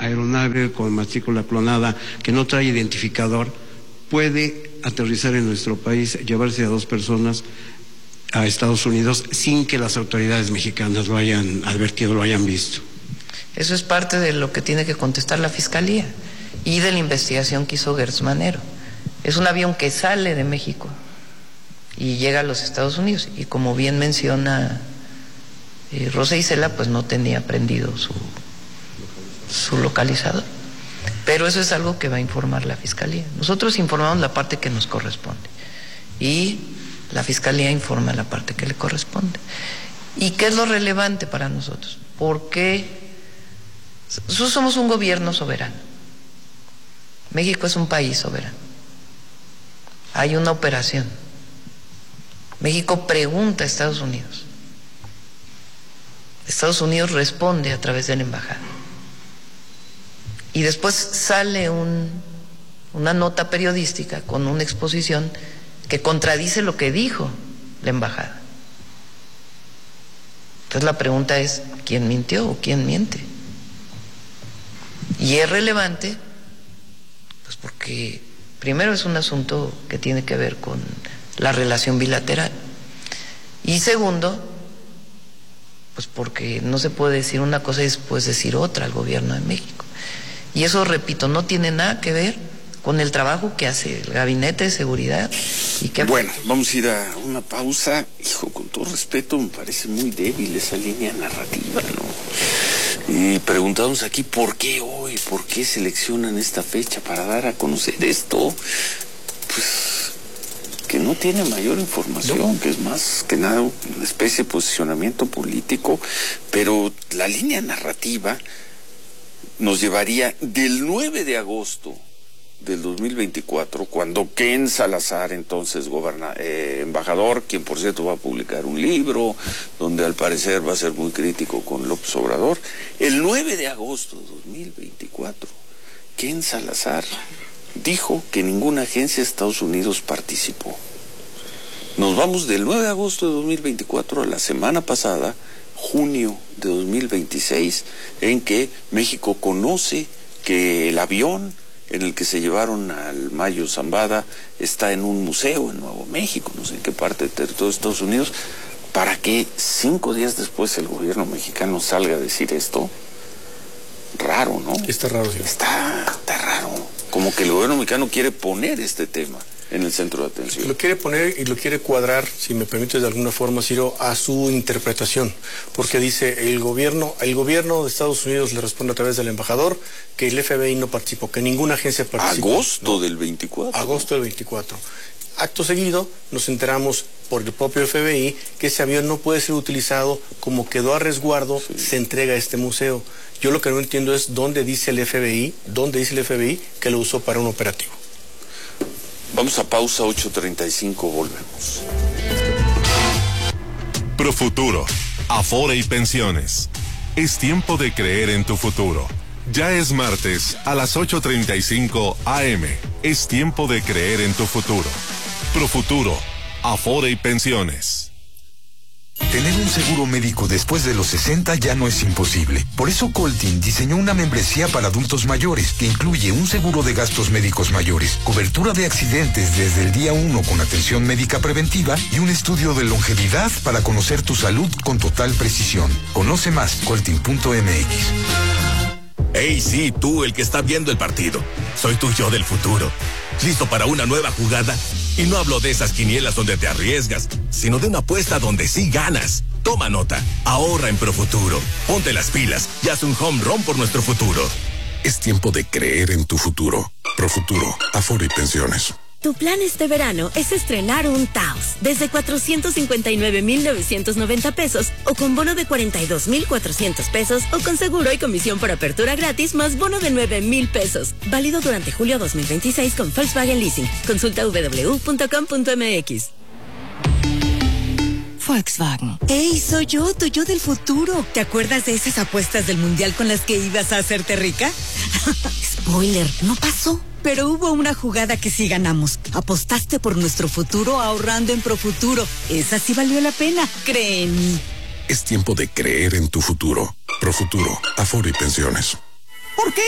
aeronave con matrícula clonada que no trae identificador puede aterrizar en nuestro país, llevarse a 2 personas a Estados Unidos sin que las autoridades mexicanas lo hayan advertido, lo hayan visto? Eso es parte de lo que tiene que contestar la Fiscalía y de la investigación que hizo Gertz Manero. Es un avión que sale de México y llega a los Estados Unidos, y como bien menciona Rosa Isela, pues no tenía prendido su localizador. Pero eso es algo que va a informar la Fiscalía. Nosotros informamos la parte que nos corresponde y la Fiscalía informa la parte que le corresponde. ¿Y qué es lo relevante para nosotros? Porque nosotros somos un gobierno soberano. México es un país soberano. Hay una operación. México pregunta a Estados Unidos. Estados Unidos responde a través de la embajada. Y después sale una nota periodística con una exposición que contradice lo que dijo la embajada. Entonces la pregunta es, ¿quién mintió o quién miente? Y es relevante, pues porque primero es un asunto que tiene que ver con la relación bilateral. Y segundo, pues porque no se puede decir una cosa y después decir otra al gobierno de México. Y eso, repito, no tiene nada que ver con el trabajo que hace el Gabinete de Seguridad. Y que... Bueno, vamos a ir a una pausa. Hijo, con todo respeto, me parece muy débil esa línea narrativa, ¿no? Y preguntamos aquí, ¿por qué hoy? ¿Por qué seleccionan esta fecha para dar a conocer esto? Pues que no tiene mayor información, no, que es más que nada una especie de posicionamiento político, pero la línea narrativa nos llevaría del 9 de agosto del 2024, cuando Ken Salazar, entonces embajador, quien por cierto va a publicar un libro, donde al parecer va a ser muy crítico con López Obrador, el 9 de agosto de 2024, Ken Salazar dijo que ninguna agencia de Estados Unidos participó. Nos vamos del 9 de agosto de 2024 a la semana pasada, junio de 2026, en que México conoce que el avión en el que se llevaron al Mayo Zambada está en un museo en Nuevo México, no sé en qué parte del territorio de Estados Unidos, para que 5 días después el gobierno mexicano salga a decir esto. Raro, ¿no? Está raro, sí. Está raro. Como que el gobierno mexicano quiere poner este tema en el centro de atención. Lo quiere poner y lo quiere cuadrar, si me permites de alguna forma, Ciro, a su interpretación, porque dice el gobierno de Estados Unidos le responde a través del embajador que el FBI no participó, que ninguna agencia participó. Agosto del 24. Agosto del 24. Acto seguido, nos enteramos por el propio FBI que ese avión no puede ser utilizado, como quedó a resguardo, sí, se entrega a este museo. Yo lo que no entiendo es dónde dice el FBI que lo usó para un operativo. Vamos a pausa, 8:35, volvemos. Profuturo, Afore y Pensiones. Es tiempo de creer en tu futuro. Ya es martes a las 8:35 AM. Es tiempo de creer en tu futuro. Profuturo, Afore y Pensiones. Tener un seguro médico después de los 60 ya no es imposible. Por eso Coltin diseñó una membresía para adultos mayores que incluye un seguro de gastos médicos mayores, cobertura de accidentes desde el día 1 con atención médica preventiva y un estudio de longevidad para conocer tu salud con total precisión. Conoce más, coltin.mx. Hey, sí, tú, el que está viendo el partido. Soy tu yo del futuro. ¿Listo para una nueva jugada? Y no hablo de esas quinielas donde te arriesgas, sino de una apuesta donde sí ganas. Toma nota, ahorra en Profuturo. Ponte las pilas y haz un home run por nuestro futuro. Es tiempo de creer en tu futuro. Profuturo, Afore y Pensiones. Tu plan este verano es estrenar un Taos desde 459,990 pesos o con bono de 42,400 pesos o con seguro y comisión por apertura gratis más bono de 9,000 pesos. Válido durante julio 2026 con Volkswagen Leasing. Consulta www.com.mx. Volkswagen. ¡Ey, soy yo, tu yo del futuro! ¿Te acuerdas de esas apuestas del mundial con las que ibas a hacerte rica? Spoiler, no pasó. Pero hubo una jugada que sí ganamos. Apostaste por nuestro futuro ahorrando en Profuturo. Esa sí valió la pena, cree en mí. Es tiempo de creer en tu futuro. Profuturo, Afore y Pensiones. ¿Por qué